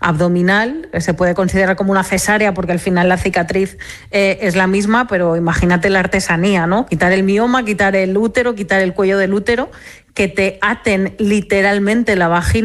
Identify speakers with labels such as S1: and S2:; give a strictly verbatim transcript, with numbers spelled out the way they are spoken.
S1: abdominal, se puede considerar como una cesárea porque al final la cicatriz eh, es la misma, pero imagínate la artesanía, ¿no? Quitar el mioma, quitar el útero, quitar el cuello del útero, que te aten literalmente la vagina